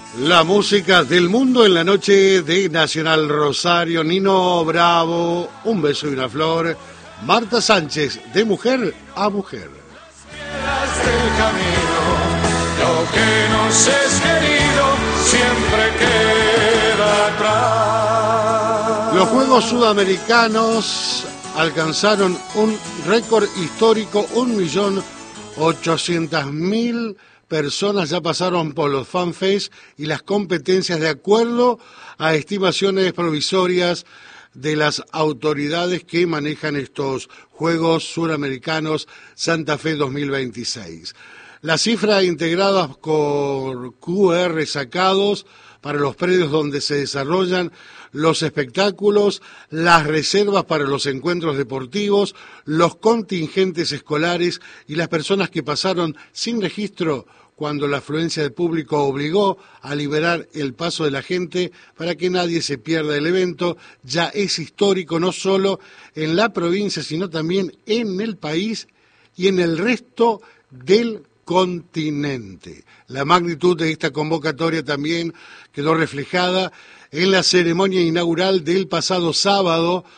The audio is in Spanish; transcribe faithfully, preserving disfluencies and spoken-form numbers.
La música del mundo en la noche de Nacional Rosario. Nino Bravo, Un beso y una flor. Marta Sánchez, De mujer a mujer. Del camino, lo que nos es querido siempre queda atrás. Los Juegos Sudamericanos alcanzaron un récord histórico. Un millón ochocientas mil personas ya pasaron por los fanfests y las competencias de acuerdo a estimaciones provisorias de las autoridades que manejan estos Juegos Suramericanos Santa Fe dos mil veintiséis. La cifra integrada con Q R sacados para los predios donde se desarrollan los espectáculos, las reservas para los encuentros deportivos, los contingentes escolares y las personas que pasaron sin registro cuando la afluencia de público obligó a liberar el paso de la gente para que nadie se pierda el evento, ya es histórico no solo en la provincia, sino también en el país y en el resto del continente. La magnitud de esta convocatoria también quedó reflejada en la ceremonia inaugural del pasado sábado